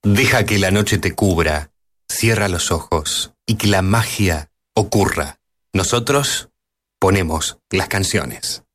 Deja que la noche te cubra, cierra los ojos y que la magia ocurra. Nosotros ponemos las canciones.